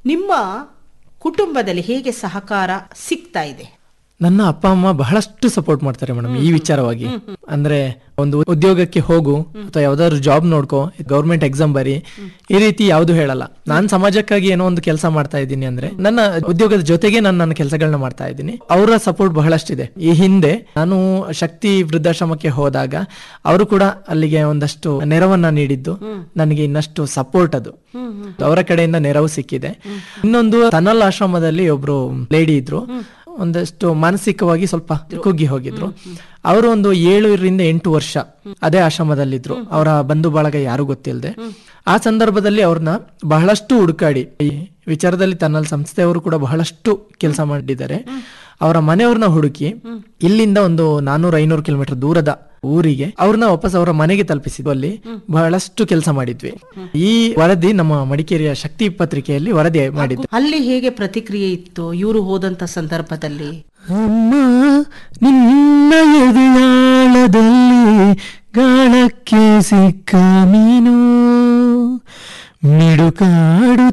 ನಿಮ್ಮ ಕುಟುಂಬದಲ್ಲಿ ಹೇಗೆ ಸಹಕಾರ ಸಿಗ್ತಾ ಇದೆ? ನನ್ನ ಅಪ್ಪ ಅಮ್ಮ ಬಹಳಷ್ಟು ಸಪೋರ್ಟ್ ಮಾಡ್ತಾರೆ ಮೇಡಮ್ ಈ ವಿಚಾರವಾಗಿ. ಅಂದ್ರೆ ಒಂದು ಉದ್ಯೋಗಕ್ಕೆ ಹೋಗು ಅಥವಾ ಯಾವ್ದಾದ್ರು ಜಾಬ್ ನೋಡ್ಕೋ, ಗೌರ್ಮೆಂಟ್ ಎಕ್ಸಾಮ್ ಬರಿ, ಈ ರೀತಿ ಯಾವ್ದು ಹೇಳಲ್ಲ. ನಾನ್ ಸಮಾಜಕ್ಕಾಗಿ ಏನೋ ಒಂದು ಕೆಲಸ ಮಾಡ್ತಾ ಇದ್ದೀನಿ ಅಂದ್ರೆ ನನ್ನ ಉದ್ಯೋಗದ ಜೊತೆಗೆ ನಾನು ನನ್ನ ಕೆಲಸಗಳನ್ನ ಮಾಡ್ತಾ ಇದ್ದೀನಿ. ಅವರ ಸಪೋರ್ಟ್ ಬಹಳಷ್ಟಿದೆ. ಈ ಹಿಂದೆ ನಾನು ಶಕ್ತಿ ವೃದ್ಧಾಶ್ರಮಕ್ಕೆ ಹೋದಾಗ ಅವರು ಕೂಡ ಅಲ್ಲಿಗೆ ಒಂದಷ್ಟು ನೆರವನ್ನ ನೀಡಿದ್ದು ನನಗೆ ಇನ್ನಷ್ಟು ಸಪೋರ್ಟ್ ಅದು ಅವರ ಕಡೆಯಿಂದ ನೆರವು ಸಿಕ್ಕಿದೆ. ಇನ್ನೊಂದು ತನ್ನಲ್ ಆಶ್ರಮದಲ್ಲಿ ಒಬ್ರು ಲೇಡಿ ಇದ್ರು, ಒಂದಷ್ಟು ಮಾನಸಿಕವಾಗಿ ಸ್ವಲ್ಪ ಕುಗ್ಗಿ ಹೋಗಿದ್ರು. ಅವರು ಒಂದು 7 ರಿಂದ 8 ವರ್ಷ ಅದೇ ಆಶ್ರಮದಲ್ಲಿದ್ರು. ಅವರ ಬಂಧು ಬಳಗ ಯಾರು ಗೊತ್ತಿಲ್ಲದೆ. ಆ ಸಂದರ್ಭದಲ್ಲಿ ಅವ್ರನ್ನ ಬಹಳಷ್ಟು ಹುಡುಕಾಡಿ, ಈ ವಿಚಾರದಲ್ಲಿ ತನ್ನಲ್ಲಿ ಸಂಸ್ಥೆಯವರು ಕೂಡ ಬಹಳಷ್ಟು ಕೆಲಸ ಮಾಡಿದ್ದಾರೆ. ಅವರ ಮನೆಯವ್ರನ್ನ ಹುಡುಕಿ ಇಲ್ಲಿಂದ ಒಂದು 400-500 ಕಿಲೋಮೀಟರ್ ದೂರದ ಊರಿಗೆ ಅವ್ರನ್ನ ವಾಪಸ್ ಅವರ ಮನೆಗೆ ತಲುಪಿಸಿದ್ವು. ಅಲ್ಲಿ ಬಹಳಷ್ಟು ಕೆಲಸ ಮಾಡಿದ್ವಿ. ಈ ವರದಿ ನಮ್ಮ ಮಡಿಕೇರಿಯ ಶಕ್ತಿ ಪತ್ರಿಕೆಯಲ್ಲಿ ವರದಿ ಮಾಡಿದ್ವಿ. ಅಲ್ಲಿ ಹೇಗೆ ಪ್ರತಿಕ್ರಿಯೆ ಇತ್ತು ಇವರು ಹೋದಂತ ಸಂದರ್ಭದಲ್ಲಿ? ಅಮ್ಮ ನಿನ್ನ ಎದೆಯಾಳದಲ್ಲಿ ಗಾಳಕ್ಕೆ ಸಿಕ್ಕ ಮೀನು ಮಿಡುಕಾಡು